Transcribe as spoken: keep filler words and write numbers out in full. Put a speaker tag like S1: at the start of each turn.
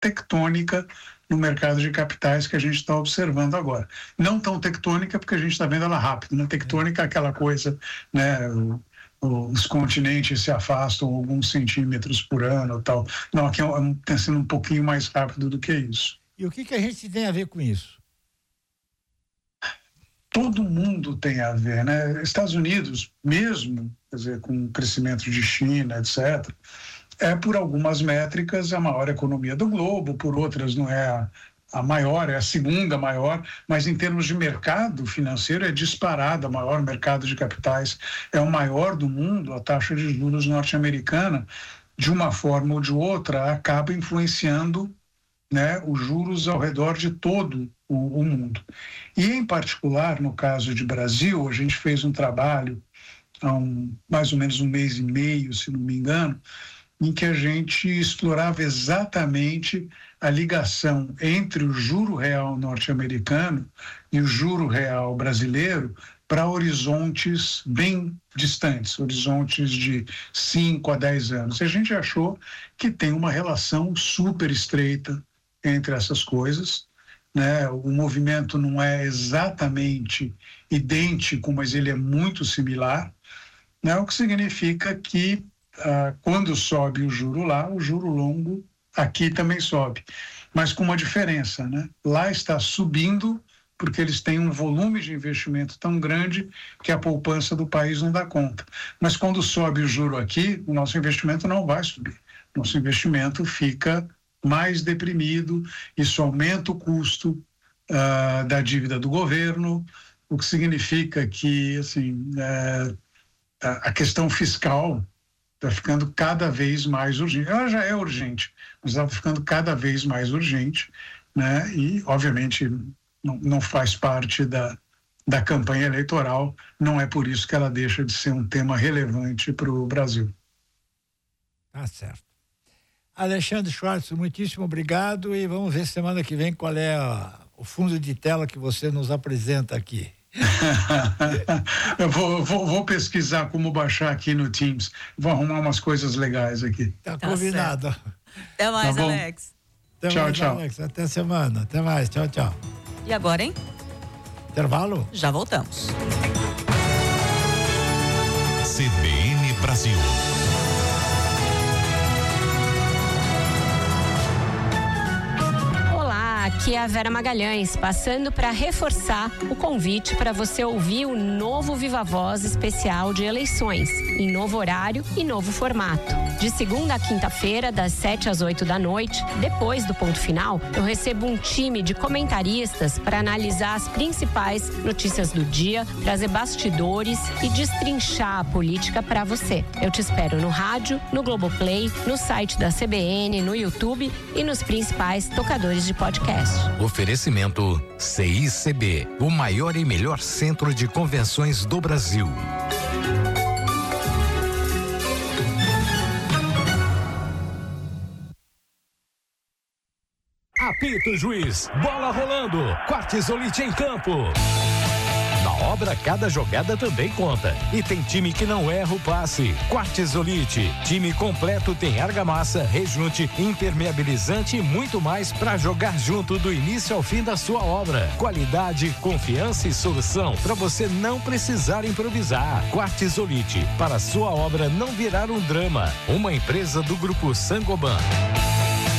S1: tectônica no mercado de capitais que a gente está observando agora. Não tão tectônica porque a gente está vendo ela rápido, né? Tectônica é aquela coisa, né? O, os continentes se afastam alguns centímetros por ano e tal. Não, aqui está sendo um pouquinho mais rápido do que isso.
S2: E o que que a gente tem a ver com isso?
S1: Todo mundo tem a ver, né? Estados Unidos, mesmo, quer dizer, com o crescimento de China, etcétera, é por algumas métricas a maior economia do globo, por outras não é a, a maior, é a segunda maior, mas em termos de mercado financeiro é disparada, o maior mercado de capitais, é o maior do mundo. A taxa de juros norte-americana, de uma forma ou de outra, acaba influenciando, né, os juros ao redor de todo o, o mundo. E, em particular, no caso de Brasil, a gente fez um trabalho há um, mais ou menos um mês e meio, se não me engano, em que a gente explorava exatamente a ligação entre o juro real norte-americano e o juro real brasileiro para horizontes bem distantes, horizontes de cinco a dez anos. E a gente achou que tem uma relação super estreita entre essas coisas, né? O movimento não é exatamente idêntico, mas ele é muito similar, né? O que significa que ah, quando sobe o juro lá, o juro longo aqui também sobe, mas com uma diferença, né? Lá está subindo porque eles têm um volume de investimento tão grande que a poupança do país não dá conta. Mas quando sobe o juro aqui, o nosso investimento não vai subir. Nosso investimento fica mais deprimido, isso aumenta o custo uh, da dívida do governo, o que significa que, assim, uh, a questão fiscal está ficando cada vez mais urgente. Ela já é urgente, mas ela está ficando cada vez mais urgente, né? E, obviamente, não, não faz parte da, da campanha eleitoral, não é por isso que ela deixa de ser um tema relevante para o Brasil.
S2: Tá certo. Alexandre Schwartz, muitíssimo obrigado e vamos ver semana que vem qual é a, o fundo de tela que você nos apresenta aqui.
S1: Eu vou, vou, vou pesquisar como baixar aqui no Teams, vou arrumar umas coisas legais aqui.
S2: Tá, tá combinado.
S3: Certo. Até mais,
S1: tá
S3: Alex.
S2: Até
S1: tchau,
S2: mais,
S1: tchau.
S2: Alex. Até semana. Até mais. Tchau, tchau.
S3: E agora, hein?
S2: Intervalo?
S3: Já voltamos.
S4: C B N Brasil.
S5: Aqui é a Vera Magalhães, passando para reforçar o convite para você ouvir o novo Viva Voz especial de eleições, em novo horário e novo formato. De segunda a quinta-feira, das sete às oito da noite, depois do ponto final, eu recebo um time de comentaristas para analisar as principais notícias do dia, trazer bastidores e destrinchar a política para você. Eu te espero no rádio, no Globoplay, no site da C B N, no YouTube e nos principais tocadores de podcast.
S4: Oferecimento C I C B, o maior e melhor centro de convenções do Brasil. Apita o juiz, bola rolando, Quartzolite em campo. Na obra, cada jogada também conta. E tem time que não erra o passe. Quartzolite, time completo, tem argamassa, rejunte, impermeabilizante e muito mais para jogar junto do início ao fim da sua obra. Qualidade, confiança e solução para você não precisar improvisar. Quartzolite, para sua obra não virar um drama. Uma empresa do Grupo Sangoban.